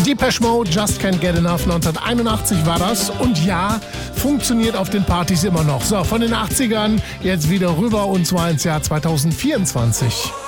Depeche Mode, Just Can't Get Enough, 1981 war das. Und ja, funktioniert auf den Partys immer noch. So, von den 80ern jetzt wieder rüber und zwar ins Jahr 2024.